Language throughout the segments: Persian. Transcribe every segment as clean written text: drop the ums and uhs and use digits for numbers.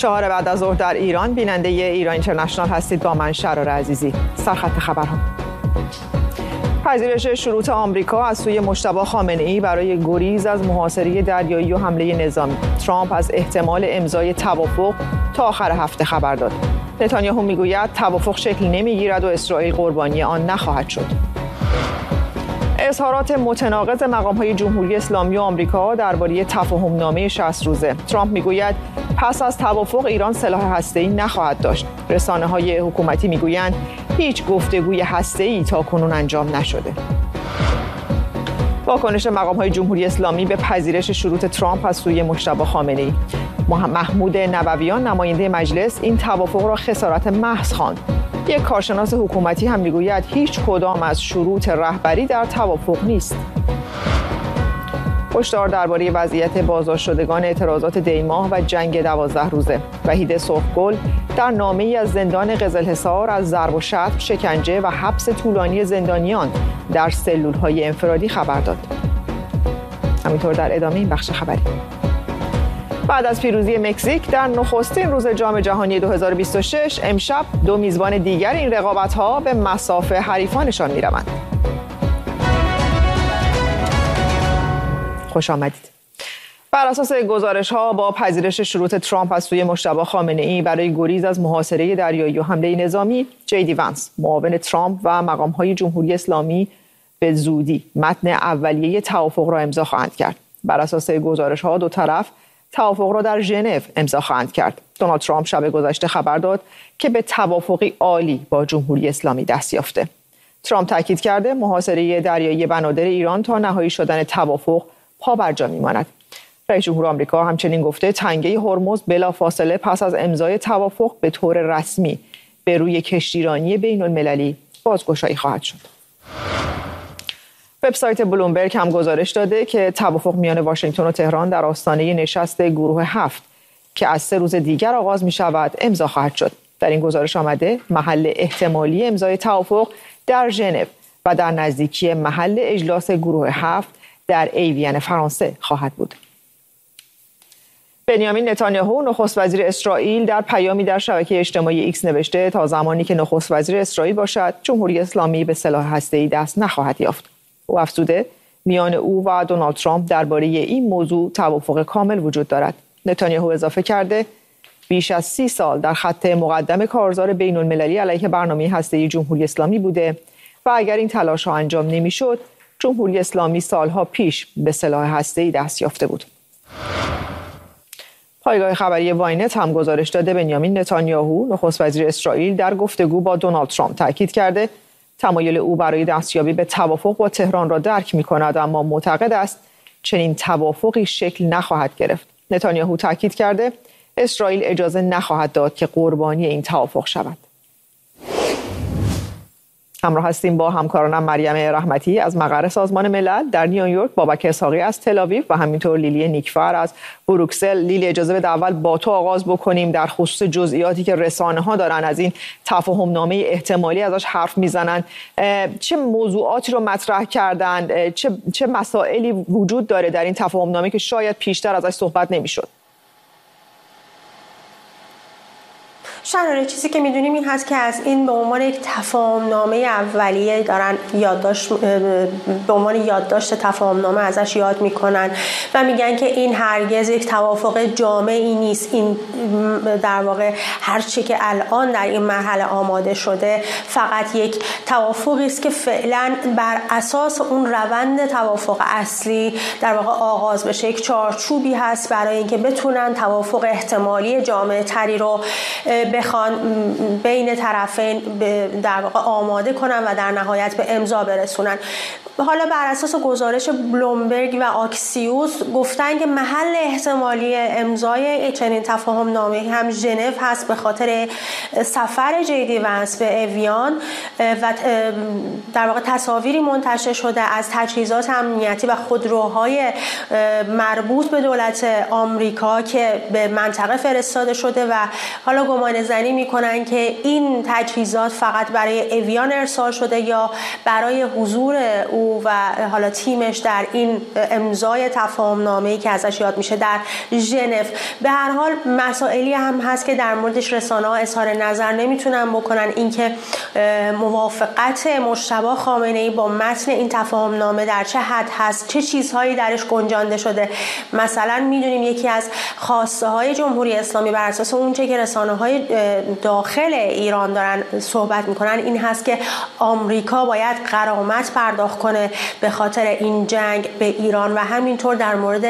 4 بعد از ظهر در ایران بیننده ایران اینترنشنال هستید با من شرار عزیزی. سرخط خبرها. پذیرش شروط آمریکا از سوی مجتبی خامنه‌ای برای گریز از محاصره دریایی و حمله نظامی. ترامپ از احتمال امضای توافق تا آخر هفته خبر داد. نتانیاهو میگوید توافق شکل نمیگیرد و اسرائیل قربانی آن نخواهد شد. اظهارات متناقض مقام‌های جمهوری اسلامی و آمریکا درباره تفاهم‌نامه 60 روزه. ترامپ میگوید پس از توافق ایران سلاح هسته‌ای نخواهد داشت. رسانه‌های حکومتی میگویند هیچ گفتگوی هسته‌ای تاکنون انجام نشده. واکنش مقام‌های جمهوری اسلامی به پذیرش شروط ترامپ از سوی مجتبی خامنه‌ای. محمود نبویان نماینده مجلس این توافق را خسارت محض خواند. یک کارشناس حکومتی هم میگوید هیچ کدام از شروط رهبری در توافق نیست. هشدار درباره وضعیت بازداشت شدگان اعتراضات دی‌ماه و جنگ 12 روزه. وحید سرخگل در نامه‌ای از زندان قزلحصار از ضرب و شتم، شکنجه و حبس طولانی زندانیان در سلول‌های انفرادی خبر داد. همینطور در ادامه این بخش خبری. بعد از پیروزی مکزیک در نخستین روز جام جهانی 2026 امشب 2 میزبان دیگر این رقابت‌ها به مصاف حریفانشان می‌روند. خوش آمدید. بر اساس گزارش‌ها با پذیرش شروط ترامپ از سوی مجتبی خامنه‌ای برای گریز از محاصره دریایی و حمله نظامی، جی وانس معاون ترامپ و مقام‌های جمهوری اسلامی به زودی متن اولیه توافق را امضا خواهند کرد. بر اساس گزارش‌ها دو طرف توافق را در ژنو امضا خواهند کرد. دونالد ترامپ شب گذشته خبر داد که به توافقی عالی با جمهوری اسلامی دست یافته. ترامپ تاکید کرده محاصره دریایی بنادر ایران تا نهایی شدن توافق پابرجا میماند. رئیس جمهور آمریکا همچنین گفته تنگه هرمز بلافاصله پس از امضای توافق به طور رسمی به روی کشتیرانی بین‌المللی بازگشایی خواهد شد. وبسایت بلومبرگ هم گزارش داده که توافق میان واشنگتن و تهران در آستانه نشست گروه 7 که از 3 روز دیگر آغاز می شود امضا خواهد شد. در این گزارش آمده محل احتمالی امضای توافق در ژنو و در نزدیکی محل اجلاس گروه 7 در ایوین فرانسه خواهد بود. بنیامین نتانیاهو نخست وزیر اسرائیل در پیامی در شبکه اجتماعی ایکس نوشته تا زمانی که نخست وزیر اسرائیل باشد جمهوری اسلامی به سلاح هسته‌ای دست نخواهد یافت. او افزوده میان او و دونالد ترامپ درباره این موضوع توافق کامل وجود دارد. نتانیاهو اضافه کرده بیش از 30 سال در خط مقدم کارزار بین‌المللی علیه برنامه هسته‌ای جمهوری اسلامی بوده و اگر این تلاش‌ها انجام نمی‌شد جمهوری اسلامی سالها پیش به سلاح هسته‌ای دست یافته بود. پایگاه خبری واینت هم گزارش داده بنیامین نتانیاهو نخست وزیر اسرائیل در گفتگو با دونالد ترامپ تاکید کرده تمایل او برای دستیابی به توافق با تهران را درک می‌کند اما معتقد است چنین توافقی شکل نخواهد گرفت. نتانیاهو تاکید کرده اسرائیل اجازه نخواهد داد که قربانی این توافق شود. همراه هستیم با همکارانم مریم رحمتی از مقر سازمان ملل در نیویورک، بابک اسحاقی از تل آویو و همینطور لیلی نیکفر از بروکسل. لیلی اجازه بده اول با تو آغاز بکنیم در خصوص جزئیاتی که رسانه‌ها دارن از این تفاهم نامه احتمالی ازش حرف میزنن. چه موضوعاتی رو مطرح کردن؟ چه مسائلی وجود داره در این تفاهم نامه که شاید پیشتر ازش صحبت نمیشد؟ شراره چیزی که میدونیم این هست که از این به عنوان یک تفاهمنامه اولیه دارن به عنوان یادداشت تفاهمنامه ازش یاد میکنن و میگن که این هرگز یک توافق جامعی نیست. این در واقع هر چی که الان در این مرحله آماده شده فقط یک توافقی است که فعلا بر اساس اون روند توافق اصلی در واقع آغاز بشه. یک چارچوبی هست برای اینکه بتونن توافق احتمالی جامع تری رو بخوان بین طرفین در واقع آماده کنن و در نهایت به امضا برسونن. حالا بر اساس گزارش بلومبرگ و آکسیوس گفتن که محل احتمالی امضای چنین تفاهم نامه هم ژنو هست به خاطر سفر جی وانس به اویان و در واقع تصاویری منتشر شده از تجهیزات امنیتی و خودروهای مربوط به دولت آمریکا که به منطقه فرستاده شده و حالا گمانه زنی میکنن که این تجهیزات فقط برای اویان ارسال شده یا برای حضور او و حالا تیمش در این امضای تفاهم‌نامه‌ای که ازش یاد میشه در ژنو. به هر حال مسائلی هم هست که در موردش رسانه‌ها اظهار نظر نمیتونن بکنن. اینکه موافقت مجتبی خامنه‌ای با متن این تفاهم‌نامه در چه حد هست، چه چیزهایی درش گنجانده شده. مثلا میدونیم یکی از خواسته های جمهوری اسلامی بر اساس اونچه که رسانه‌های داخل ایران دارن صحبت میکنن این هست که آمریکا باید غرامت پرداخت کنه به خاطر این جنگ به ایران و همینطور در مورد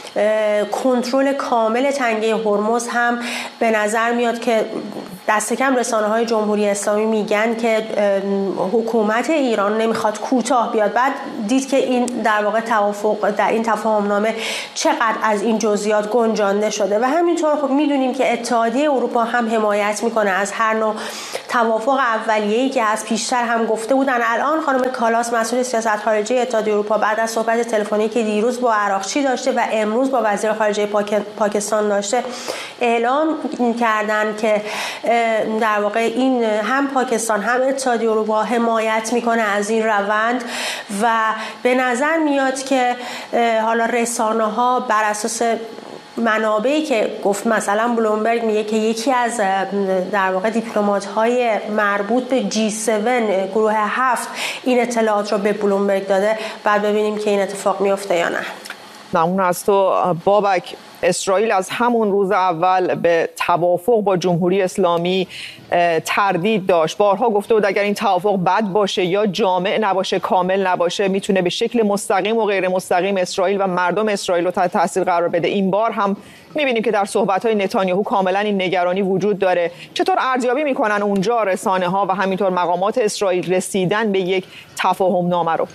کنترل کامل تنگه هرمز هم به نظر میاد که دست کم رسانه‌های جمهوری اسلامی میگن که حکومت ایران نمیخواد کوتاه بیاد. بعد دید که این در واقع توافق در این تفاهم‌نامه چقدر از این جزئیات گنجانده شده و همینطور خب میدونیم که اتحادیه اروپا هم حمایت میکنه از هر نوع توافق اولیه‌ای که از پیشتر هم گفته بودن. الان خانم کالاس مسئول سیاست خارجی اتحادیه اروپا بعد از صحبت تلفنی که دیروز با عراقچی داشته و امروز با وزیر خارجه پاکستان داشته اعلام کردن که در واقع این هم پاکستان هم اتحادیه اروپا حمایت میکنه از این روند و به نظر میاد که حالا رسانه‌ها بر اساس منابعی که گفت، مثلا بلومبرگ میگه که یکی از در واقع دیپلمات‌های مربوط به G7 گروه 7 این اطلاعات رو به بلومبرگ داده. بعد ببینیم که این اتفاق میفته یا نه. ممنون از تو بابک. اسرائیل از همون روز اول به توافق با جمهوری اسلامی تردید داشت. بارها گفته بود اگر این توافق بد باشه یا جامع نباشه، کامل نباشه، میتونه به شکل مستقیم و غیر مستقیم اسرائیل و مردم اسرائیل رو تحت تاثیر قرار بده. این بار هم میبینیم که در صحبت‌های نتانیاهو کاملا این نگرانی وجود داره. چطور ارزیابی میکنن اونجا رسانه‌ها و همینطور مقامات اسرائیل رسیدن به یک تفاهم‌نامه رو؟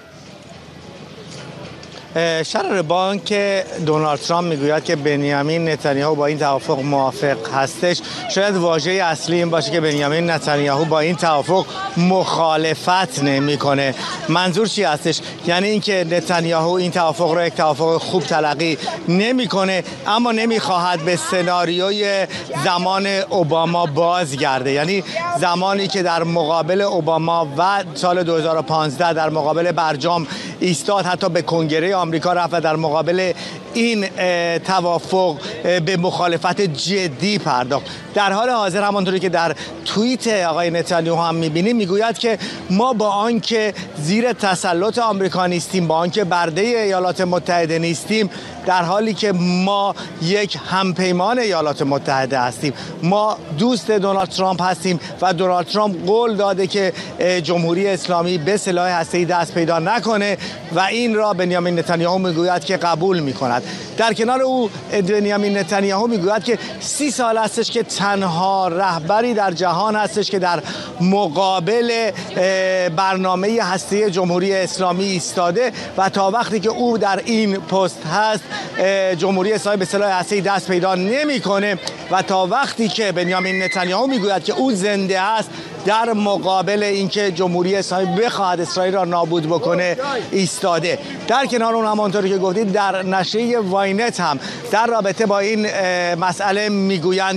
شرر بانک دونالد ترامپ میگوید که بنیامین نتانیاهو با این توافق موافق هستش. شاید واژه اصلی این باشه که بنیامین نتانیاهو با این توافق مخالفت نمیکنه. منظور چی هستش؟ یعنی اینکه نتانیاهو این توافق رو یک توافق خوب تلقی نمیکنه، اما نمیخواهد به سناریوی زمان اوباما بازگرده. یعنی زمانی که در مقابل اوباما و سال 2015 در مقابل برجام ایستاد، حتی به کنگره آمریکا رفت و در مقابل این توافق به مخالفت جدی پرداخت. در حال حاضر همانطوری که در توییت آقای نتانیاهو هم می‌بینیم میگوید که ما با آنکه زیر تسلط آمریکا نیستیم، با آنکه برده ایالات متحده نیستیم، در حالی که ما یک همپیمان ایالات متحده هستیم. ما دوست دونالد ترامپ هستیم و دونالد ترامپ قول داده که جمهوری اسلامی به سلاح هسته‌ای دست پیدا نکنه و این را بنیامین نتانیاهو میگوید که قبول میکند. در کنار او بنیامین نتانیاهو میگوید که 30 سال هستش که تنها رهبری در جهان هستش که در مقابل برنامه هسته‌ای جمهوری اسلامی ایستاده و تا وقتی که او در این پست هست جمهوری اسلامی به سلاح هسته‌ای دست پیدا نمی‌کنه و تا وقتی که بنیامین نتانیاهو میگوید که او زنده است در مقابل اینکه جمهوری اسلامی بخواهد اسرائیل را نابود بکنه ایستاده. در کنار اون همانطوری که گفتید در نشریه واینت هم در رابطه با این مسئله میگویند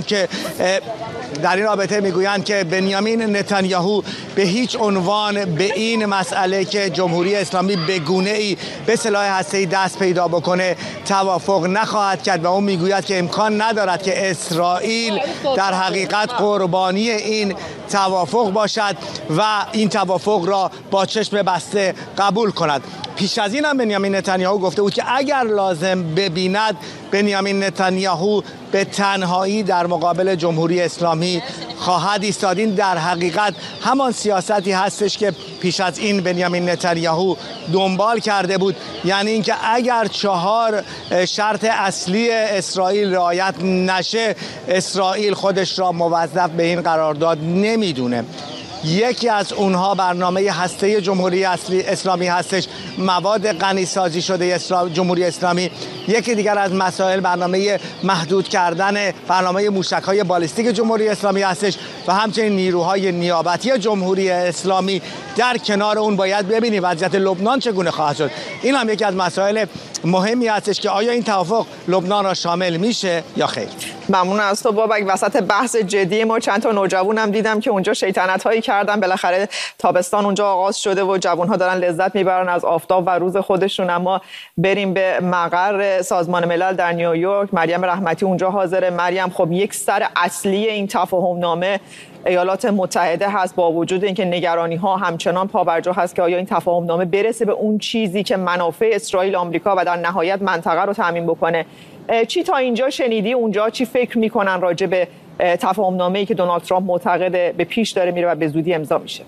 که بنیامین نتانیاهو به هیچ عنوان به این مسئله که جمهوری اسلامی به گونه‌ای به سلاح هسته‌ای دست پیدا بکنه توافق نخواهد کرد و اون میگوید که امکان ندارد که اسرائیل در حقیقت قربانی این توافق باشد و این توافق را با چشم بسته قبول کند. پیش از این هم بنیامین نتانیاهو گفته بود که اگر لازم ببیند بنیامین نتانیاهو به تنهایی در مقابل جمهوری اسلامی خواهد ایستاد. این در حقیقت همان سیاستی هستش که پیش از این بنیامین نتانیاهو دنبال کرده بود، یعنی اینکه اگر 4 شرط اصلی اسرائیل رعایت نشه اسرائیل خودش را موظف به این قرارداد نمیدونه. یکی از اونها برنامه هسته جمهوری اسلامی هستش مواد غنی‌سازی شده جمهوری اسلامی. یکی دیگر از مسائل برنامه محدود کردن برنامه موشک‌های بالیستیک جمهوری اسلامی هستش و همچنین نیروهای نیابتی جمهوری اسلامی. در کنار اون باید ببینیم وضعیت لبنان چگونه خواهد شد. این هم یکی از مسائل مهمی هستش که آیا این توافق لبنان را شامل میشه یا خیر. ممنون از تو بابک. وسط بحث جدی ما چند تا نوجوانم دیدم که اونجا شیطنت هایی کردن. بالاخره تابستان اونجا آغاز شده و جوان‌ها دارن لذت میبرن از آفتاب و روز خودشون. اما بریم به مقر سازمان ملل در نیویورک. مریم رحمتی اونجا حاضره. مریم، خب یک سر اصلی این تفاهم نامه ایالات متحده هست، با وجود اینکه نگرانی ها همچنان پابرجا هست که آیا این تفاهم نامه برسه به اون چیزی که منافع اسرائیل، آمریکا و در نهایت منطقه رو تامین بکنه. چی تا اینجا شنیدی؟ اونجا چی فکر میکنن راجع به تفاهم نامه‌ای که دونالد ترامپ معتقد به پیش داره میره و به زودی امضا میشه؟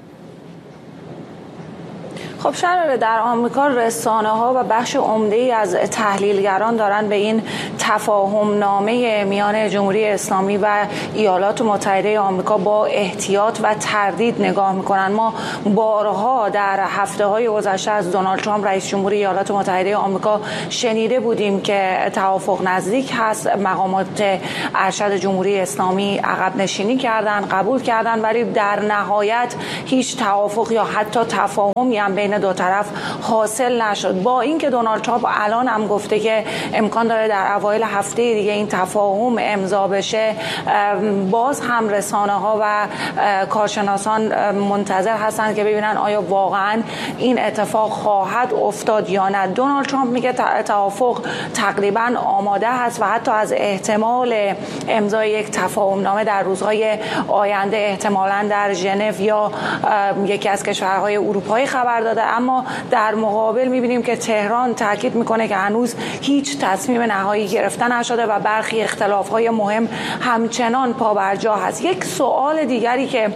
خب شراره در آمریکا رسانه‌ها و بخش عمده‌ای از تحلیلگران دارن به این تفاهم نامه میان جمهوری اسلامی و ایالات متحده آمریکا با احتیاط و تردید نگاه میکنن. ما بارها در هفته‌های گذشته از دونالد ترامپ رئیس جمهور ایالات متحده آمریکا شنیده بودیم که توافق نزدیک هست. مقامات ارشد جمهوری اسلامی عقب نشینی کردن، قبول کردن، ولی در نهایت هیچ توافق یا حتی تفاهمی هم بین دو طرف حاصل نشد. با اینکه دونالد ترامپ الان هم گفته که امکان داره در اوایل هفته دیگه این تفاهم امضا بشه، باز هم رسانه‌ها و کارشناسان منتظر هستند که ببینن آیا واقعا این اتفاق خواهد افتاد یا نه. دونالد ترامپ میگه توافق تقریبا آماده هست و حتی از احتمال امضای یک تفاهم نامه در روزهای آینده احتمالاً در ژنو یا یکی از کشورهای اروپایی خبر داده. اما در مقابل میبینیم که تهران تاکید میکنه که هنوز هیچ تصمیم نهایی گرفته نشده و برخی اختلافهای مهم همچنان پابرجا هست. یک سوال دیگری که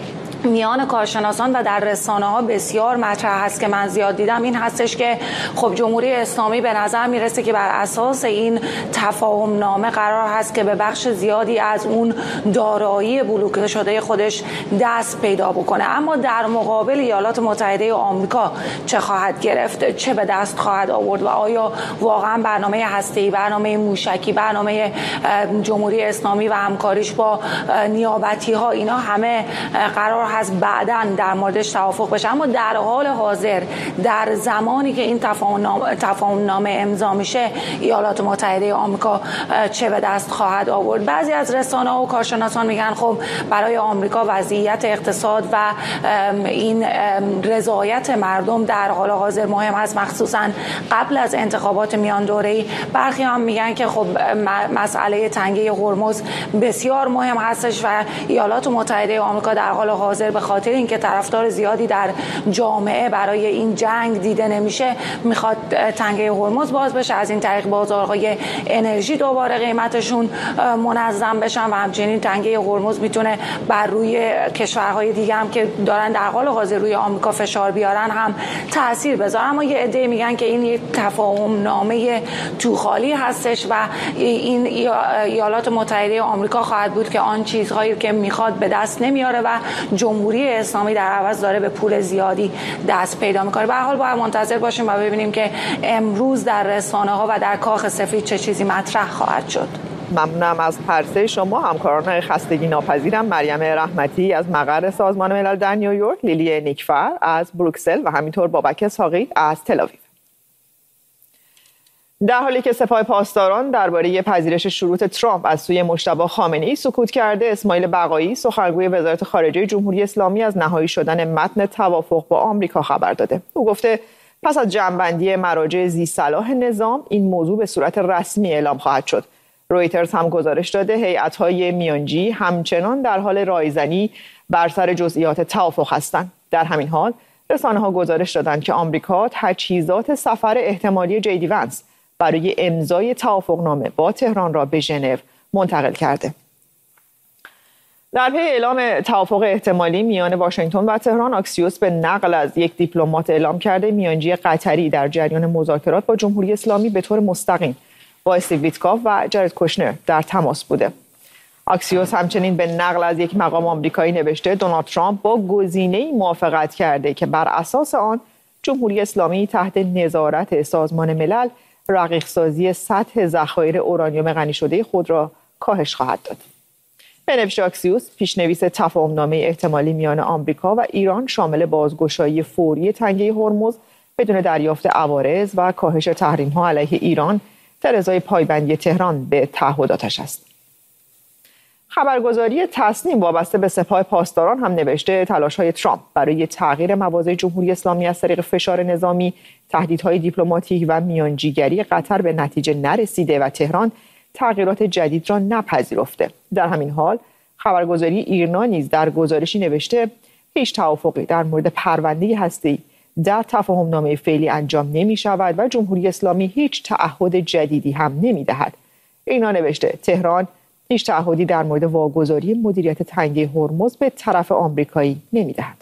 میان کارشناسان و در رسانه‌ها بسیار مطرح هست که من زیاد دیدم این هستش که خب جمهوری اسلامی به نظر میرسه که بر اساس این تفاهم نامه قرار هست که به بخش زیادی از اون دارایی بلوکه شده خودش دست پیدا بکنه. اما در مقابل ایالات متحده آمریکا چه خواهد گرفت، چه به دست خواهد آورد و آیا واقعا برنامه هسته‌ای، برنامه موشکی، برنامه جمهوری اسلامی و همکاریش با نیابتی‌ها، اینا همه قرار هست بعداً در موردش توافق بشه. اما در حال حاضر در زمانی که این تفاهم نامه امضا میشه ایالات متحده آمریکا چه به دست خواهد آورد؟ بعضی از رسانه‌ها و کارشناسان میگن خب برای آمریکا وضعیت اقتصاد و این رضایت مردم در حال حاضر مهم است، مخصوصاً قبل از انتخابات میان دوره‌ای. برخی هم میگن که خب مسئله تنگه هرمز بسیار مهم هستش و ایالات متحده آمریکا در حال حاضر به خاطر اینکه طرفدار زیادی در جامعه برای این جنگ دیده نمیشه میخواد تنگه هرمز باز بشه، از این طریق بازارهای انرژی دوباره قیمتشون منظم بشن و همچنین تنگه هرمز میتونه بر روی کشورهای دیگه هم که دارن در حال حاضر روی آمریکا فشار بیارن هم تاثیر بذاره. اما یه عده میگن که این یک تفاهم نامه توخالی هستش و این ایالات متحده آمریکا خواهد بود که آن چیزهایی که میخواد به دست نمیاره و جمهوری اسلامی در عوض داره به پول زیادی دست پیدا میکنه. به هر حال باید منتظر باشیم و ببینیم که امروز در رسانه‌ها و در کاخ سفید چه چیزی مطرح خواهد شد. ممنونم از پرسه شما. همکاران خستگی ناپذیرم مریم رحمتی از مقر سازمان ملل در نیویورک، لیلی نیکفر از بروکسل و همینطور بابک اسحاقی از تل‌آویو. در حالی که سپاه پاسداران درباره پذیرش شروط ترامپ از سوی مجتبی خامنه‌ای سکوت کرده، اسماعیل بقایی سخنگوی وزارت خارجه جمهوری اسلامی از نهایی شدن متن توافق با آمریکا خبر داده. او گفته پس از جمع‌بندی مراجع ذی‌صلاح نظام این موضوع به صورت رسمی اعلام خواهد شد. رویترز هم گزارش داده هیئت‌های میانجی همچنان در حال رایزنی بر سر جزئیات توافق هستند. در همین حال رسانه‌ها گزارش دادند که آمریکا تجهیزات سفر احتمالی جیدی ونس برای امضای توافقنامه با تهران را به ژنو منتقل کرده. در پی اعلام توافق احتمالی میان واشنگتن و تهران، آکسیوس به نقل از یک دیپلمات اعلام کرده میانجی قطری در جریان مذاکرات با جمهوری اسلامی به طور مستقیم با استیو ویتکاف و جارد کوشنر در تماس بوده. آکسیوس همچنین به نقل از یک مقام آمریکایی نوشته دونالد ترامپ با گزینه‌ای موافقت کرده که بر اساس آن جمهوری اسلامی تحت نظارت سازمان ملل رقیق‌سازی سطح ذخایر اورانیوم غنی شده خود را کاهش خواهد داد. بنفشه آکسیوس، پیشنویس تفاهم‌نامه احتمالی میان آمریکا و ایران شامل بازگشایی فوری تنگه هرمز بدون دریافت عوارض و کاهش تحریم‌ها علیه ایران در ازای پایبندی تهران به تعهداتش است. خبرگزاری تصنیم وابسته به سپاه پاسداران هم نوشته تلاش‌های ترامپ برای تغییر مواضع جمهوری اسلامی از طریق فشار نظامی، تهدیدهای دیپلماتیک و میانجیگری قطر به نتیجه نرسیده و تهران تغییرات جدید را نپذیرفته. در همین حال خبرگزاری ایرنا نیز در گزارشی نوشته هیچ توافقی در مورد پرونده هسته‌ای در تفاهم‌نامه فعلی انجام نمی‌شود و جمهوری اسلامی هیچ تعهد جدیدی هم نمی‌دهد. ایرنا نوشته تهران هیچ تعهدی در مورد واگذاری مدیریت تنگه هرمز به طرف آمریکایی نمی‌دهد.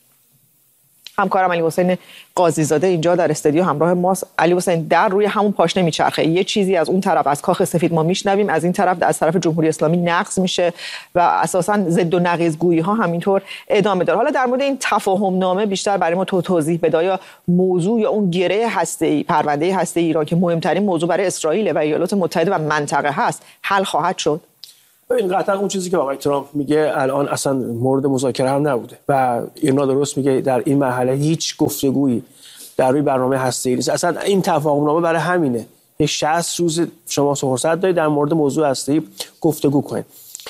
همکارم علی حسین قاضیزاده اینجا در استودیو همراه ماست. علی حسین، در روی همون پاشنه میچرخه، یه چیزی از اون طرف از کاخ سفید ما میشنویم، از این طرف از طرف جمهوری اسلامی نقض میشه و اساساً ضد و نقیض گویی ها همینطور ادامه داره. حالا در مورد این تفاهم نامه بیشتر برای ما توضیح بده. یا موضوع یا اون گره هسته‌ای، پرونده هسته‌ای ایران که مهمترین موضوع برای اسرائیل و ایالات متحده و منطقه هست، حل خواهد شد؟ این قطعا اون چیزی که آقای ترامپ میگه الان اصلا مورد مذاکره هم نبوده و ایرنا درست میگه در این مرحله هیچ گفتگویی در روی برنامه هسته‌ای نیست. اصلا این تفاهم‌نامه برای همینه. یه 60 روز شما فرصت دارید در مورد موضوع هسته‌ای گفتگو کنید.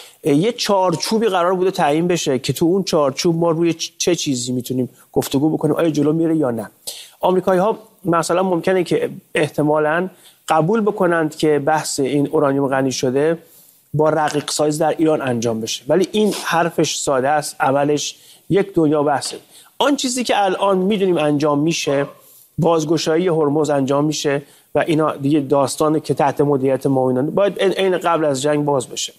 یه چارچوبی قرار بوده تعیین بشه که تو اون چارچوب ما روی چه چیزی میتونیم گفتگو بکنیم، آیا جلو میره یا نه. آمریکایی‌ها مثلا ممکنه که احتمالاً قبول بکنند که بحث این اورانیوم غنی شده با رقیق سازی در ایران انجام بشه، ولی این حرفش ساده است، عملش یک دنیا بحثه. آن چیزی که الان میدونیم انجام میشه، بازگشایی هرمز انجام میشه و اینا دیگه داستانه که تحت مدیریت ما اینا باید عین قبل از جنگ باز بشه.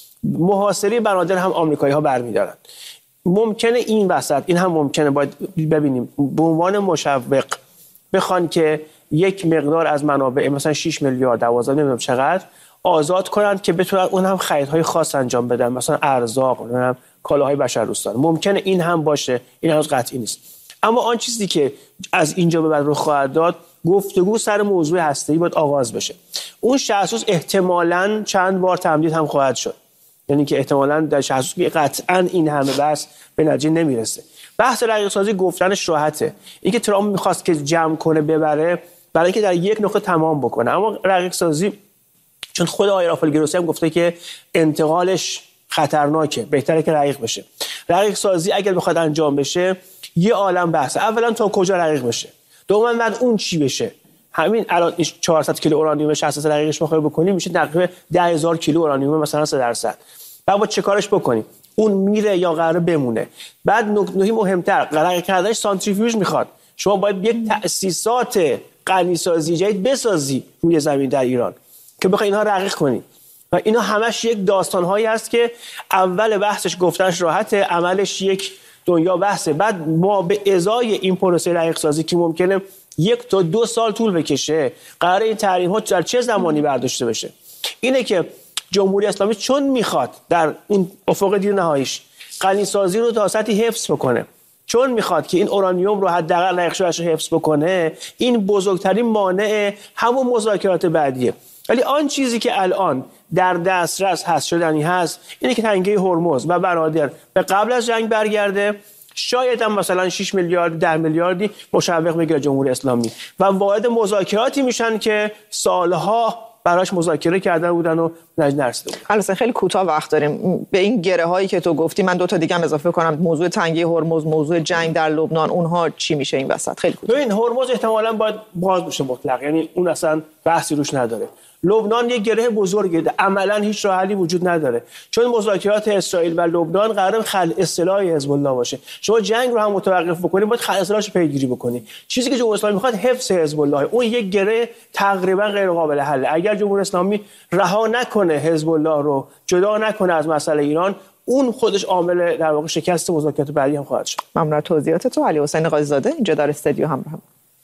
محاصره بنادر هم آمریکایی‌ها برمی‌دارن. ممکنه این وسط این هم ممکنه باید ببینیم به عنوان مشوق بخوان که یک مقدار از منابع مثلا 6 میلیارد 12 نمیدونم چقدر آزاد کنند که بتونن اون هم خریدهای خاص انجام بدن، مثلا ارزاق، مثلا کالاهای بشردوستانه. ممکنه این هم باشه، این هنوز قطعی نیست. اما آن چیزی که از اینجا به بعد رخ خواهد داد، گفتگو سر موضوع هسته‌ای باید آغاز بشه. اون 60 روز احتمالاً چند بار تمدید هم خواهد شد. یعنی که احتمالاً در 60 روز قطعاً این همه بحث به نتیجه نمیرسه. بحث رقیق‌سازی گفتنش راحته. اینکه ترامپ می‌خواست که جمع کنه ببره برای اینکه در یک نقطه تمام بکنه. اما رقیق‌سازی چون خود آقای رافائل گروسی هم گفته که انتقالش خطرناکه، بهتره که رقیق بشه. رقیق سازی اگر بخواد انجام بشه یه عالم بحثه. اولا تا کجا رقیق بشه، دوما بعد اون چی بشه. همین الان 400 کیلو اورانیوم 60 رقیقش بخوای بکنی میشه تقریبا 10000 کیلو اورانیوم مثلا 3%. بعد با چه کارش بکنی؟ اون میره یا قراره بمونه؟ بعد نکته مهمتر، رقیق کردنش سانتریفیوژ میخواد. شما باید یک تأسیسات غنیسازی جدید بسازی روی زمین در ایران که بخوای اینها رقیق کنی و اینا همش یک داستان‌هایی هست که اول بحثش گفتنش راحته، عملش یک دنیا بحثه. بعد ما به ازای این پروسه رقیق سازی که ممکنه 1 تا 2 سال طول بکشه، قراره این تحریم‌ها در چه زمانی برداشته بشه. اینه که جمهوری اسلامی چون میخواد در اون افق دیر نهاییش غنیسازی رو تا سطحی حفظ بکنه، چون میخواد که این اورانیوم رو حداقل رقیق شده‌اش رو حفظ بکنه، این بزرگترین مانع همون مذاکرات بعدیه. ولی آن چیزی که الان در دسترس هست شدنی هست اینه که تنگه هرمز و بنادر به قبل از جنگ برگرده. شاید هم مثلا 6 میلیارد 10 میلیاردی مشوق بگیره جمهوری اسلامی و وارد مذاکراتی میشن که سالها براش مذاکره کردن بودن و نرسیده بود. حالا خیلی کوتاه وقت داریم. به این گره هایی که تو گفتی من 2 تا دیگه هم اضافه کنم، موضوع تنگه هرمز، موضوع جنگ در لبنان، اونها چی میشه این وسط؟ خیلی کوتاه. ببین هرمز احتمالاً باید باز بشه مطلق، یعنی اون اصلا بحثی روش نداره. لبنان یک گره بزرگه، عملاً هیچ راه حلی وجود نداره، چون مذاکرات اسرائیل و لبنان قرار خلع سلاح حزب الله باشه. شما جنگ رو هم متوقف بکنید، باید خلع سلاحش رو پیگیری بکنید. چیزی که جمهوری اسلامی میخواد حفظ حزب الله، اون یک گره تقریبا غیر قابل حل. اگر جمهوری اسلامی رها نکنه حزب الله رو، جدا نکنه از مسئله ایران، اون خودش عامل در واقع شکست مذاکرات بعدی هم خواهد شد. ممنون از توضیحات تو علی حسین قاضی‌زاده اینجا در استودیو همراه.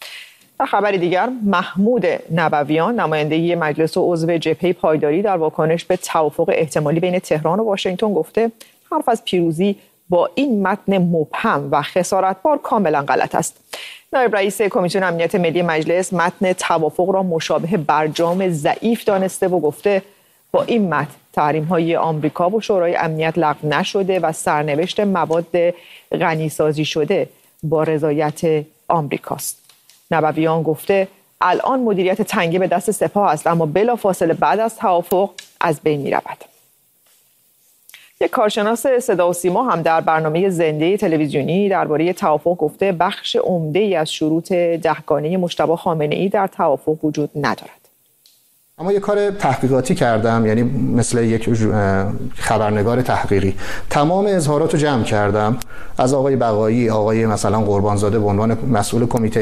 در خبری دیگر، محمود نبویان نماینده مجلس و عضو جبهه پایداری در واکنش به توافق احتمالی بین تهران و واشنگتن گفته حرف از پیروزی با این متن مبهم و خسارتبار کاملا غلط است. نایب رئیس کمیسیون امنیت ملی مجلس متن توافق را مشابه برجام ضعیف دانسته و گفته با این متن تحریم‌های آمریکا و شورای امنیت لغو نشده و سرنوشت مواد غنیسازی شده با رضایت آمریکاست. نبویان گفته الان مدیریت تنگه به دست سپاه است، اما بلافاصله بعد از توافق از بین می‌رود. یک کارشناس صدا و سیما هم در برنامه زنده تلویزیونی درباره توافق گفته بخش عمده‌ای از شروط دهگانه مجتبی خامنه‌ای در توافق وجود ندارد. اما یه کار تحقیقاتی کردم، یعنی مثل یک خبرنگار تحقیقی تمام اظهارات رو جمع کردم از آقای بقایی، آقای مثلا قربانزاده به عنوان مسئول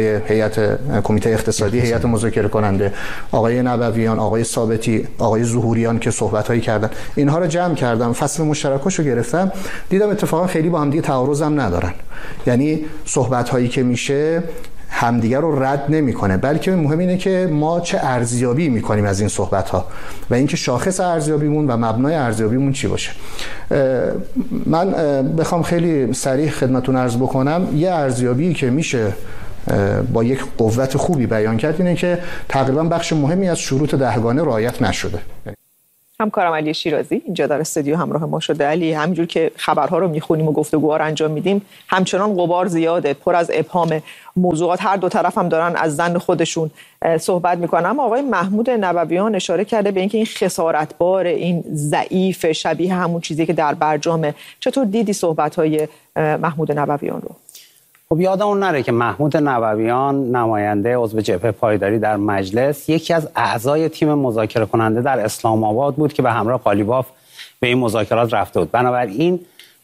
کمیته اقتصادی هیئت مذاکره کننده، آقای نبویان، آقای ثابتی، آقای ظهوریان که صحبت‌هایی کردن، اینها رو جمع کردم، فصل مشترکاشو گرفتم، دیدم اتفاقا خیلی با هم دیگه تعارض هم ندارن. یعنی صحبت‌هایی که میشه همدیگر رو رد نمیکنه، بلکه مهم اینه که ما چه ارزیابی میکنیم از این صحبت ها و اینکه شاخص ارزیابیمون و مبنای ارزیابیمون چی باشه. من بخوام خیلی صریح خدمتتون عرض بکنم، یه ارزیابی که میشه با یک قوت خوبی بیان کرد اینه که تقریبا بخش مهمی از شروط دهگانه رعایت نشده. همکارم علی شیرازی اینجا در استودیو همراه ما شده. علی، همینجور که خبرها رو میخونیم و گفتگوها رو انجام میدیم همچنان غبار زیاده، پر از ابهام، موضوعات هر دو طرف هم دارن از ظن خودشون صحبت میکنن. اما آقای محمود نبویان اشاره کرده به اینکه این خسارتبار، این ضعیف، شبیه همون چیزی که در برجامه. چطور دیدی صحبت‌های محمود نبویان رو؟ خب یادمون نره که محمود نبویان نماینده عضو جبهه پایداری در مجلس یکی از اعضای تیم مذاکره کننده در اسلام آباد بود که به همراه قالیباف به این مذاکرات رفته بود. بنابراین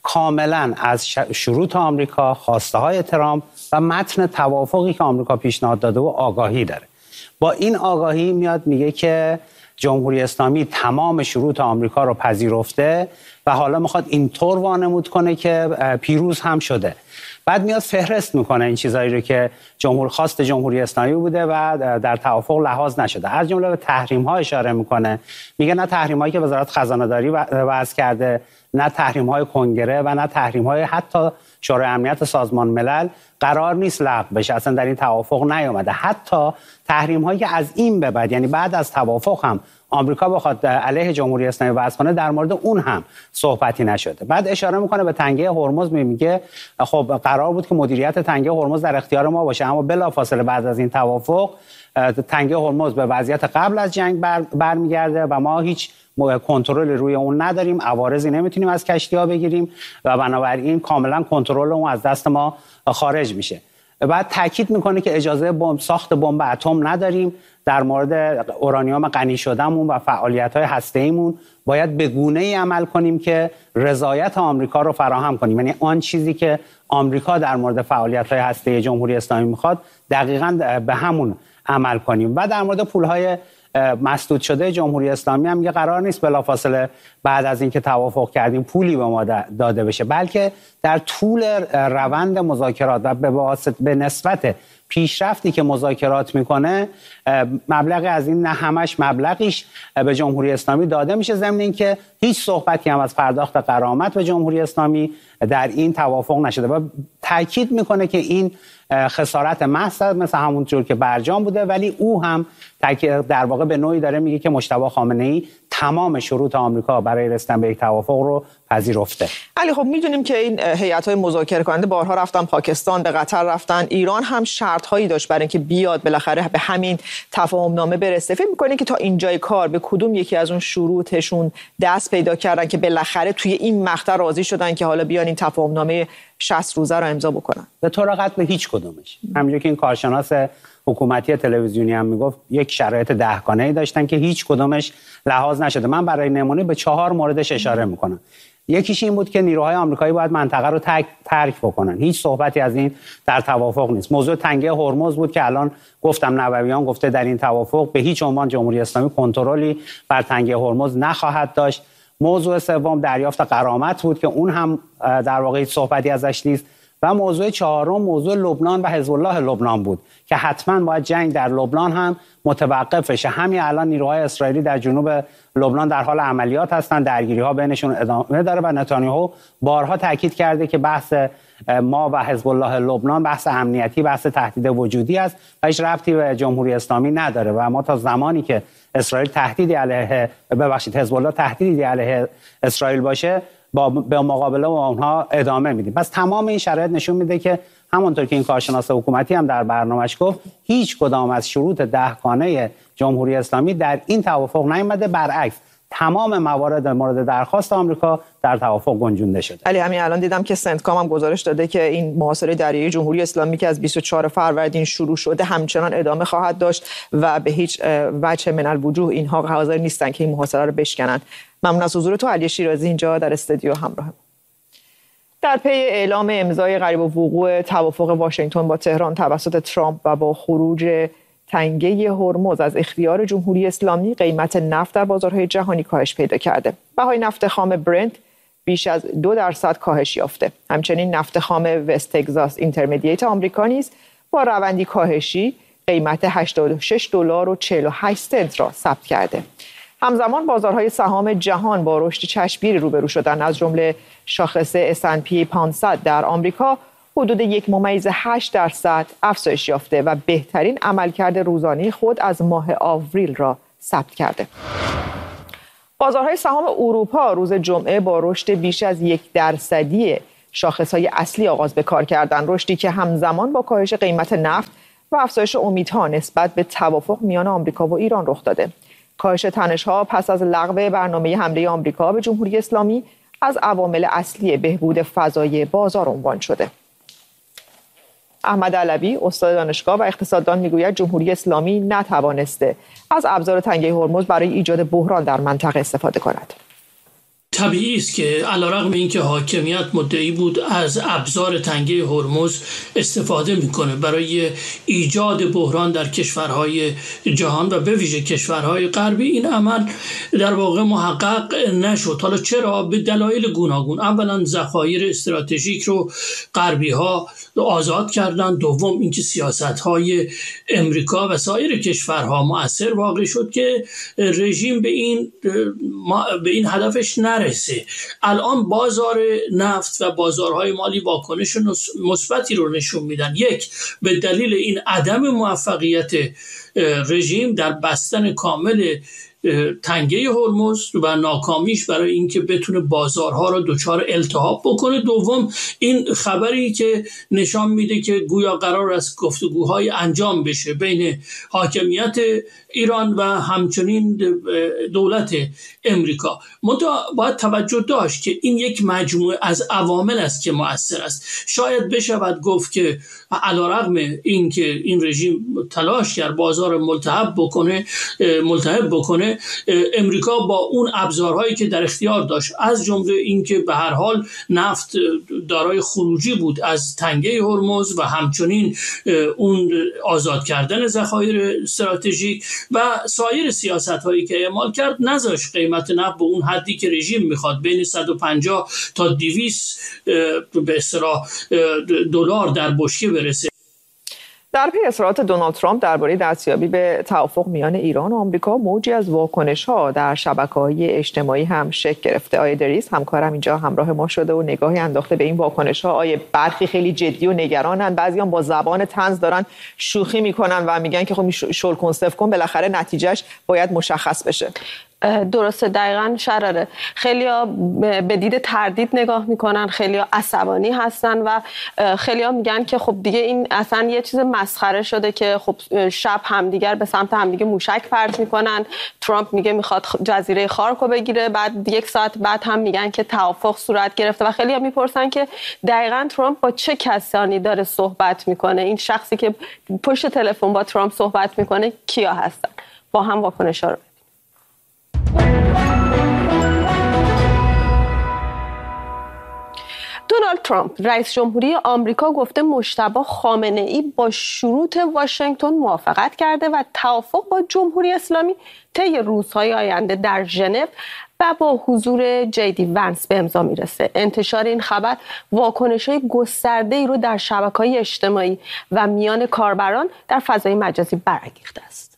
کاملا از شروط آمریکا، خواسته های ترامپ و متن توافقی که آمریکا پیشنهاد داده و آگاهی داره. با این آگاهی میاد میگه که جمهوری اسلامی تمام شروط آمریکا رو پذیرفته و حالا میخواد اینطور وانمود کنه که پیروز هم شده. بعد میاد فهرست میکنه این چیزایی رو که خواست جمهوری اسلامی بوده و در توافق لحاظ نشده. از جمله به تحریم ها اشاره میکنه، میگه نه تحریم هایی که وزارت خزانه داری وضع کرده، نه تحریم های کنگره و نه تحریم های حتی شورای امنیت سازمان ملل قرار نیست لغو بشه، اصلا در این توافق نیامده. حتی تحریم هایی که از این به بعد، یعنی بعد از توافق هم آمریکا بخواد علیه جمهوری اسلامی وضع کنه، در مورد اون هم صحبتی نشده. بعد اشاره میکنه به تنگه هرمز، میگه خب قرار بود که مدیریت تنگه هرمز در اختیار ما باشه، اما بلافاصله بعد از این توافق تنگه هرمز به وضعیت قبل از جنگ برمیگرده و ما هیچ کنترل روی اون نداریم، عوارضی نمیتونیم از کشتی‌ها بگیریم و بنابراین کاملا کنترل اون از دست ما خارج میشه. بعد تاکید میکنه که اجازه ساخت بمب اتم نداریم، در مورد اورانیوم غنی شدهمون و فعالیت‌های هسته‌ایمون باید به گونه‌ای عمل کنیم که رضایت آمریکا رو فراهم کنیم. یعنی آن چیزی که آمریکا در مورد فعالیت‌های هسته‌ای جمهوری اسلامی میخواد دقیقاً به همون عمل کنیم. و در مورد پول‌های مسدود شده جمهوری اسلامی هم میگه قرار نیست بلافاصله بعد از اینکه توافق کردیم پولی به ما داده بشه، بلکه در طول روند مذاکرات و به نسبت پیشرفتی که مذاکرات میکنه مبلغی از این، نه همش مبلغیش به جمهوری اسلامی داده میشه، ضمن اینکه هیچ صحبتی هم از پرداخت غرامت به جمهوری اسلامی در این توافق نشده و تاکید میکنه که این خسارت محض مثل همون جور که برجام بوده، ولی او هم در واقع به نوعی داره میگه که مجتبی خامنه‌ای تمام شروط آمریکا برای رسیدن به یک توافق رو پذیرفته. علی، خب میدونیم که این هیئت‌های مذاکره کننده بارها رفتن پاکستان، به قطر رفتن، ایران هم شرط‌هایی داشت برای اینکه بیاد بالاخره به همین تفاهم نامه برسه. فکر می‌کنید که تا اینجای کار به کدوم یکی از اون شروطشون دست پیدا کردن که بالاخره توی این مقطع راضی شدن که حالا بیان این تفاهم نامه 60 روزه رو امضا بکنن؟ به طور قطع هیچ کدومش. همونجوری که این کارشناس حکومتی تلویزیونی هم میگفت یک شرایط دهگانه‌ای داشتن که هیچ کدومش لحاظ نشده. من برای نمونه به 4 موردش اشاره میکنم. یکیش این بود که نیروهای آمریکایی باید منطقه رو ترک بکنن. هیچ صحبتی از این در توافق نیست. موضوع تنگه هرمز بود که الان گفتم نبویان گفته در این توافق به هیچ عنوان جمهوری اسلامی کنترلی بر تنگه هرمز نخواهد داشت. موضوع سوم دریافت غرامت بود که اون هم در واقع هیچ صحبتی ازش نیست. و موضوع چهارم موضوع لبنان و حزب الله لبنان بود که حتما باید جنگ در لبنان هم متوقف بشه. همین الان نیروهای اسرائیلی در جنوب لبنان در حال عملیات هستند، درگیری‌ها بینشون ادامه داره و نتانیاهو بارها تاکید کرده که بحث ما و حزب الله لبنان بحث امنیتی، بحث تهدید وجودی است و هیچ ربطی به جمهوری اسلامی نداره و ما تا زمانی که اسرائیل تهدیدی علیه حزب الله تهدیدی علیه اسرائیل باشه به مقابله با اونها ادامه میدیم. پس تمام این شرایط نشون میده که همونطور که این کارشناس حکومتی هم در برنامه‌اش گفت هیچ کدام از شروط 10 گانه جمهوری اسلامی در این توافق نیامده، برعکس تمام موارد مورد درخواست آمریکا در توافق گنجونده شده. علی همین الان دیدم که سنتکام هم گزارش داده که این محاصره دریایی جمهوری اسلامی که از 24 فروردین شروع شده همچنان ادامه خواهد داشت و به هیچ وجه من الوجوه اینها حاضر نیستن که این محاصره رو بشکنن. ممنون از حضور تو علی شیرازی اینجا در استودیو همراه ما. در پی اعلام امضای قریب الوقوع توافق واشنگتن با تهران توسط ترامپ و با خروج تنگه هرمز از اختیار جمهوری اسلامی، قیمت نفت در بازارهای جهانی کاهش پیدا کرده. بهای نفت خام برنت بیش از 2% کاهش یافته. همچنین نفت خام وست تگزاس اینترمدییت آمریکا نیز با روندی کاهشی قیمت $86.48 را ثبت کرده. همزمان بازارهای سهام جهان با رشد چشمگیری روبرو شدند. از جمله شاخص S&P 500 در آمریکا حدود 1.8% افزایش یافته و بهترین عملکرد روزانه خود از ماه آوریل را ثبت کرده. بازارهای سهام اروپا روز جمعه با رشد بیش از 1% شاخصهای اصلی آغاز به کار کردند، رشدی که همزمان با کاهش قیمت نفت و افزایش امیدها نسبت به توافق میان آمریکا و ایران رخ داده. کاهش تنش‌ها پس از لغو برنامه حمله آمریکا به جمهوری اسلامی از عوامل اصلی بهبود فضای بازار عنوان شده. احمد علوی استاد دانشگاه و اقتصاددان میگوید جمهوری اسلامی نتوانسته از ابزار تنگه هرمز برای ایجاد بحران در منطقه استفاده کند. طبیعی است که علیرغم اینکه حاکمیت مدعی بود از ابزار تنگه هرمز استفاده میکنه برای ایجاد بحران در کشورهای جهان و به ویژه کشورهای غربی، این عمل در واقع محقق نشد. حالا چرا؟ به دلایل گوناگون. اولا ذخایر استراتژیک رو غربی ها آزاد کردن، دوم اینکه سیاست‌های امریکا و سایر کشورها مؤثر واقع شد که رژیم به این هدفش نرسه. الان بازار نفت و بازارهای مالی واکنش مثبتی رو نشون میدن. یک، به دلیل این عدم موفقیت رژیم در بستن کامل تنگه هرمز و ناکامیش برای اینکه بتونه بازارها رو دچار التهاب بکنه. دوم، این خبری که نشان میده که گویا قرار است گفتگوهای انجام بشه بین حاکمیت ایران و همچنین دولت امریکا. باید توجه داشت که این یک مجموعه از عوامل است که مؤثر است. شاید بشود گفت که علیرغم اینکه این رژیم تلاش کرد بازار ملتهب بکنه، امریکا با اون ابزارهایی که در اختیار داشت، از جمله اینکه به هر حال نفت دارای خروجی بود از تنگه هرمز و همچنین اون آزاد کردن ذخایر استراتژیک و سایر سیاست‌هایی که اعمال کرد، نذاشت قیمت نفت به اون حدی که رژیم میخواد بین 150 تا 200 به اصطلاح دلار در بشکه برسه. در پی اصرارات دونالد ترامپ درباره دستیابی به توافق میان ایران و آمریکا، موجی از واکنش‌ها در شبکه‌های اجتماعی هم شکل گرفته. آیه دریس همکارم اینجا همراه ما شده و نگاهی انداخته به این واکنش‌ها. آیه برخی خیلی جدی و نگرانن، بعضیان با زبان طنز دارن شوخی میکنن و میگن که خب شل کن صفر کن، بالاخره نتیجهش باید مشخص بشه. درسته، دقیقاً شراره. خیلیا به دید تردید نگاه میکنن، خیلیا عصبانی هستن و خیلیا میگن که خب دیگه این اصلا یه چیز مسخره شده که خب شب همدیگر به سمت همدیگه موشک پرت میکنن. ترامپ میگه میخواد جزیره خارکو بگیره، بعد 1 ساعت بعد هم میگن که توافق صورت گرفته و خیلیا میپرسن که دقیقاً ترامپ با چه کسانی داره صحبت میکنه؟ این شخصی که پشت تلفن با ترامپ صحبت میکنه کیا هستن؟ با هم واکنش‌ها رو دونالد ترامپ رئیس جمهوری آمریکا گفته مجتبی خامنه‌ای با شروط واشنگتن موافقت کرده و توافق با جمهوری اسلامی طی روزهای آینده در ژنو و با حضور جیدی ونس به امضا میرسه. انتشار این خبر واکنش‌های گسترده‌ای رو در شبکه‌های اجتماعی و میان کاربران در فضای مجازی برانگیخته است.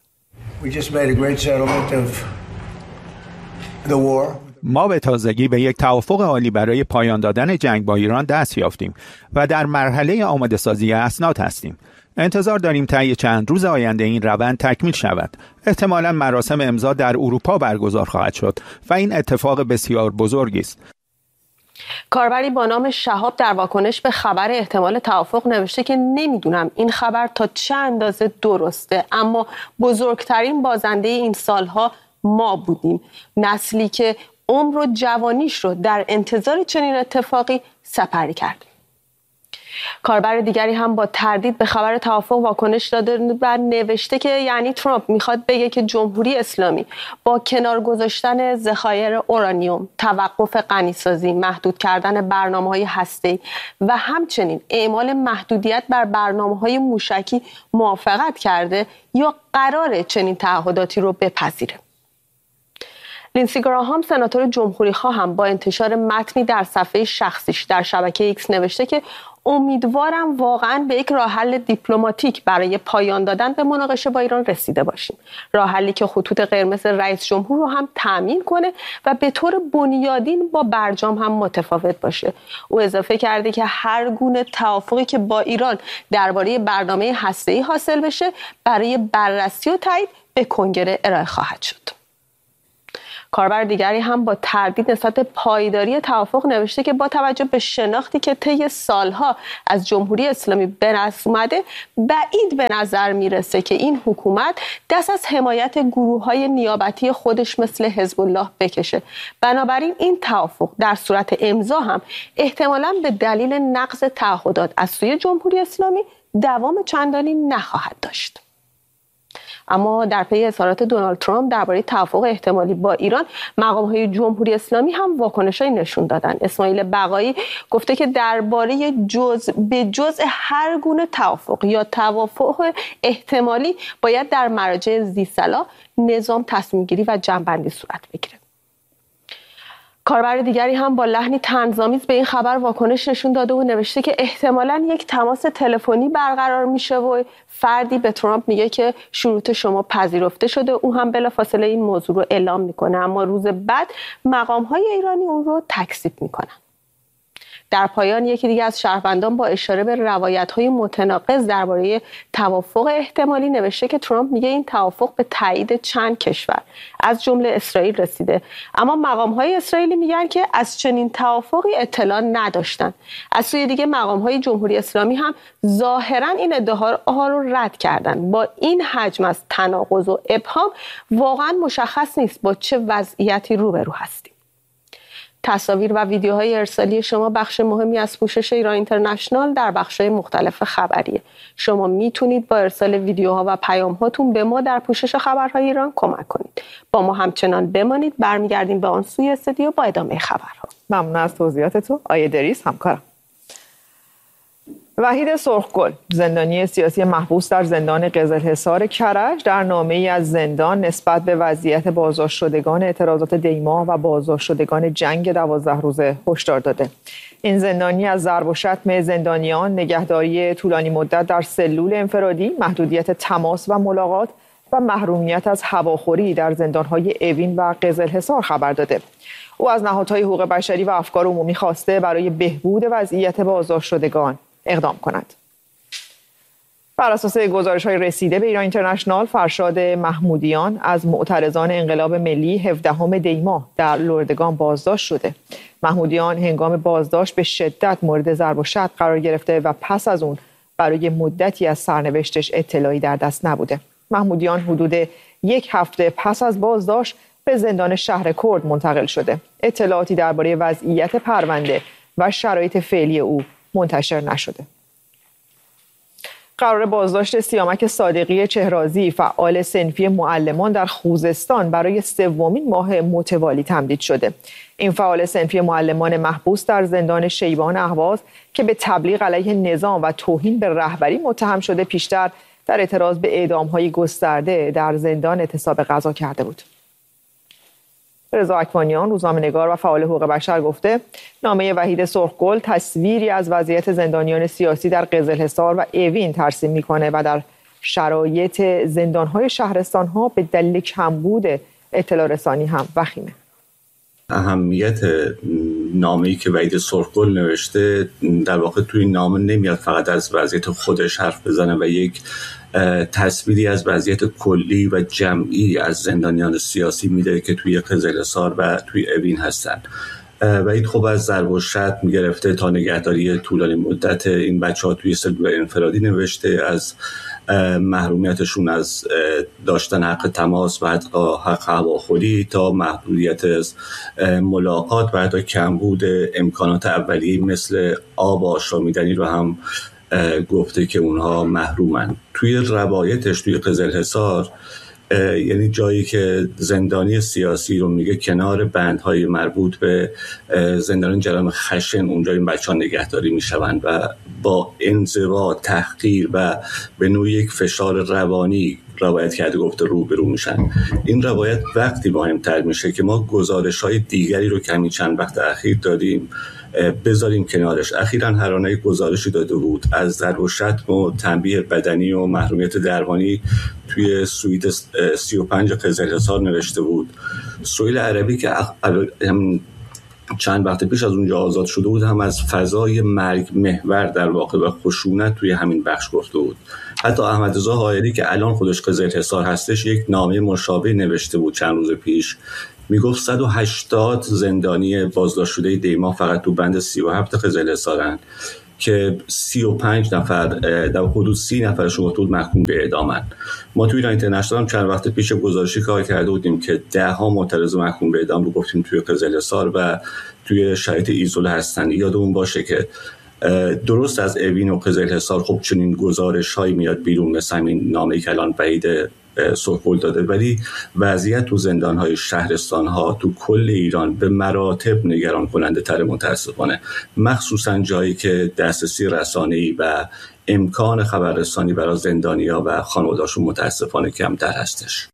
ما به تازگی به یک توافق عالی برای پایان دادن جنگ با ایران دست یافتیم و در مرحله آماده سازی اسناد هستیم. انتظار داریم طی چند روز آینده این روند تکمیل شود. احتمالاً مراسم امضا در اروپا برگزار خواهد شد و این اتفاق بسیار بزرگی است. کاربری با نام شهاب در واکنش به خبر احتمال توافق نوشته که نمیدونم این خبر تا چه اندازه درسته، اما بزرگترین بازنده این سالها ما بودیم، نسلی که عمر و جوانیش رو در انتظار چنین اتفاقی سپری کرد. کاربر دیگری هم با تردید به خبر توافق واکنش داده و نوشته که یعنی ترامپ میخواد بگه که جمهوری اسلامی با کنار گذاشتن ذخایر اورانیوم، توقف غنیسازی، محدود کردن برنامه‌های هسته‌ای و همچنین اعمال محدودیت بر برنامه‌های موشکی موافقت کرده یا قراره چنین تعهداتی رو بپذیره. لینسی گراهام سناتور جمهوری‌خواه هم با انتشار متنی در صفحه شخصیش در شبکه ایکس نوشته که امیدوارم واقعاً به یک راه حل دیپلماتیک برای پایان دادن به مناقشه با ایران رسیده باشیم. راه حلی که خطوط قرمز رئیس جمهور رو هم تأمین کنه و به طور بنیادین با برجام هم متفاوت باشه. او اضافه کرده که هر گونه توافقی که با ایران درباره برنامه هسته‌ای حاصل بشه برای بررسی و تایید به کنگره ارائه خواهد شد. کاربر دیگری هم با تردید نسبت پایداری توافق نوشته که با توجه به شناختی که طی سالها از جمهوری اسلامی به دست اومده، بعید به نظر میرسه که این حکومت دست از حمایت گروه‌های نیابتی خودش مثل حزب الله بکشه. بنابراین این توافق در صورت امضا هم احتمالاً به دلیل نقض تعهدات از سوی جمهوری اسلامی دوام چندانی نخواهد داشت. اما در پی اظهارات دونالد ترامپ درباره توافق احتمالی با ایران، مقام‌های جمهوری اسلامی هم واکنش‌هایی نشون دادن. اسماعیل بقایی گفته که درباره جزء هر گونه توافق یا توافق احتمالی باید در مراجع ذی‌صلاح نظام تصمیم‌گیری و جمع‌بندی صورت بگیره. کاربر دیگری هم با لحنی طنزآمیز به این خبر واکنش نشون داده و نوشته که احتمالاً یک تماس تلفنی برقرار میشه و فردی به ترامپ میگه که شروط شما پذیرفته شده. او هم بلافاصله این موضوع رو اعلام میکنه، اما روز بعد مقام‌های ایرانی اون رو تکذیب میکنن. در پایان یکی دیگه از شهروندان با اشاره به روایت‌های متناقض درباره توافق احتمالی نوشته که ترامپ میگه این توافق به تایید چند کشور از جمله اسرائیل رسیده، اما مقام‌های اسرائیلی میگن که از چنین توافقی اطلاع نداشتن. از سوی دیگه مقام‌های جمهوری اسلامی هم ظاهراً این ادعاها رو رد کردن. با این حجم از تناقض و ابهام واقعاً مشخص نیست با چه وضعیتی روبرو هستیم. تصاویر و ویدیوهای ارسالی شما بخش مهمی از پوشش ایران اینترنشنال در بخش‌های مختلف خبریه. شما میتونید با ارسال ویدیوها و پیام‌هاتون به ما در پوشش خبرهای ایران کمک کنید. با ما همچنان بمانید. برمیگردیم به آن سوی استودیو با ادامه خبرها. ممنون از توضیحاتتون آیه دریس همکارم. وحید سرخگل، زندانی سیاسی محبوس در زندان قزلحصار کرج، در نامه‌ای از زندان نسبت به وضعیت بازداشت شدگان اعتراضات دیما و بازداشت شدگان جنگ 12 روزه هشدار داده. این زندانی از ضرب و شتم زندانیان، نگهداری طولانی مدت در سلول انفرادی، محدودیت تماس و ملاقات و محرومیت از هواخوری در زندان‌های اوین و قزلحصار خبر داده. او از نهادهای حقوق بشری و افکار عمومی خواسته برای بهبود وضعیت بازداشت شدگان اقدام کند. بر اساس گزارش‌های رسیده به ایران اینترنشنال، فرشاد محمودیان از معترضان انقلاب ملی 17 دی‌ماه در لردگان بازداشت شده. محمودیان هنگام بازداشت به شدت مورد ضرب و شتم قرار گرفته و پس از اون برای مدتی از سرنوشتش اطلاعی در دست نبوده. محمودیان حدود یک هفته پس از بازداشت به زندان شهر کرد منتقل شده. اطلاعاتی درباره وضعیت پرونده و شرایط فعلی او منتشر نشده. قرار بازداشت سیامک صادقی چهرازی، فعال صنفی معلمان در خوزستان، برای سومین ماه متوالی تمدید شده. این فعال صنفی معلمان محبوس در زندان شیبان اهواز که به تبلیغ علیه نظام و توهین به رهبری متهم شده، پیشتر در اعتراض به اعدام‌های گسترده در زندان اعتصاب قضا کرده بود. رضا اکوانیان، روزنامه‌نگار و فعال حقوق بشر، گفته نامه وحید سرخگل تصویری از وضعیت زندانیان سیاسی در قزلحصار و اوین ترسیم میکنه و در شرایط زندان‌های شهرستان‌ها به دلیل کمبود اطلاع رسانی هم وخیمه. اهمیت نامه‌ای که وحید سرخگل نوشته در واقع توی نامه نمیاد فقط از وضعیت خودش حرف بزنه و یک تصویری از وضعیت کلی و جمعی از زندانیان سیاسی میده که توی قزلحصار و توی اوین هستن. وحید خب از ضرب و شتم میگرفته تا نگهداری طولانی مدت این بچه‌ها توی سلول انفرادی نوشته، از محرومیتشون از داشتن حق تماس و حق هواخوری تا محدودیت از ملاقات و حتی کمبود امکانات اولیه مثل آب آشامیدنی رو هم گفته که اونها محرومن. توی روایتش توی قزلحصار یعنی جایی که زندانی سیاسی رو میگه کنار بندهای مربوط به زندان جرائم خشن اونجا این بچه‌ها نگهداری میشوند و با انزوا، تحقیر و به نوعی یک فشار روانی روایت کرده گفته روبرو میشن. این روایت وقتی مهمتر میشه که ما گزارش‌های دیگری رو که همین چند وقت اخیر دادیم بذاریم کنارش. اخیراً هرانه گزارشی داده بود از ضرب و شتم و تنبیه بدنی و محرومیت درمانی توی سویت 35 قزلحصار نوشته بود. سهیل عربی که چند وقت پیش از اونجا آزاد شده بود هم از فضای مرگ محور در واقع و خشونت توی همین بخش گفته بود. حتی احمدرضا حائری که الان خودش قزلحصار هستش یک نامه مشابه نوشته بود چند روز پیش، میگفت 180 زندانی بازداشت شده دیما فقط تو بند 37 قزلحصارن که 35 نفر در حدود 30 نفرشون بود محکوم به اعدامن. ما توی ایران اینترنشنال هم چند وقت پیش گزارشی کار کرده بودیم که 10 معترض محکوم به اعدام رو گفتیم توی قزلحصار و توی شرایط ایزوله هستن. یادمون باشه که درست از اوین و قزلحصار خب چنین گزارش‌هایی میاد بیرون مثل همین نامه‌ای که الان وحید سرخگل داده، ولی وضعیت تو زندان‌های شهرستان‌ها تو کل ایران به مراتب نگران کننده تر متاسفانه، مخصوصا جایی که دسترسی رسانه‌ای و امکان خبررسانی برای زندانی‌ها و خانواده‌هاشون متاسفانه کمتر هستش.